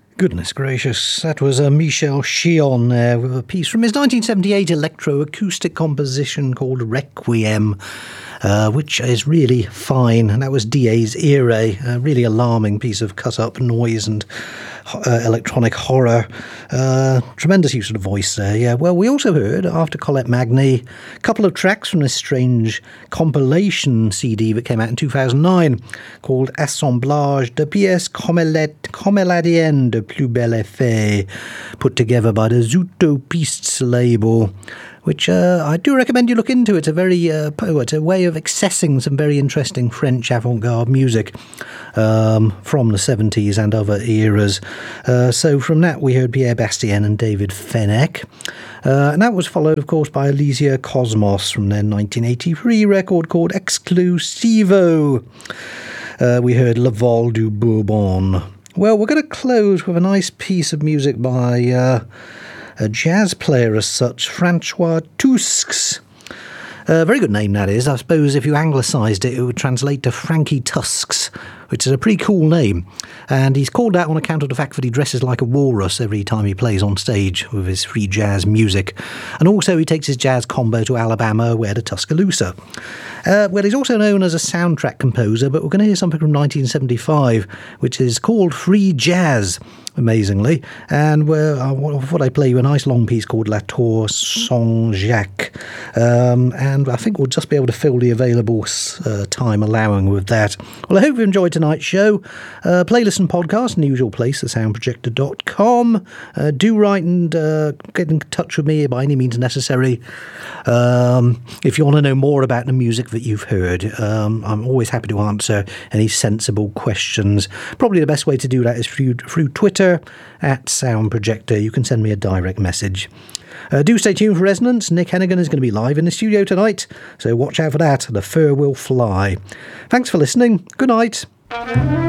Goodness gracious, that was Michel Chion there with a piece from his 1978 electroacoustic composition called Requiem, which is really fine, and that was Dies Irae, a really alarming piece of cut-up noise and electronic horror. Tremendous use of the voice there, yeah. Well, we also heard, after Colette Magny, a couple of tracks from this strange compilation CD that came out in 2009 called Assemblage de pièces coméladiennes de plus belle effet, put together by the Zootopistes label, which I do recommend you look into. It's a very it's a way of accessing some very interesting French avant-garde music from the 70s and other eras. So from that we heard Pierre Bastien and David Fenech. And that was followed, of course, by Elysia Cosmos from their 1983 record called Exclusivo. We heard Le Vol du Bourbon. Well, we're going to close with a nice piece of music by a jazz player as such, Francois Tusks. Very good name, that is. I suppose if you anglicised it, it would translate to Frankie Tusks, which is a pretty cool name. And he's called that on account of the fact that he dresses like a walrus every time he plays on stage with his free jazz music. And also he takes his jazz combo to Alabama, where the Tuscaloosa. Well, he's also known as a soundtrack composer, but we're going to hear something from 1975, which is called Free Jazz, amazingly. And what I play you a nice long piece called La Tour Saint-Jacques. And I think we'll just be able to fill the available time allowing with that. Well, I hope you enjoyed tonight's show. Playlist and podcast in the usual place, thesoundprojector.com. Do write and get in touch with me by any means necessary. If you want to know more about the music that you've heard, I'm always happy to answer any sensible questions. Probably the best way to do that is through Twitter at Sound Projector. You can send me a direct message. Do stay tuned for Resonance. Nick Hennigan is going to be live in the studio tonight, so watch out for that. The fur will fly. Thanks for listening. Good night.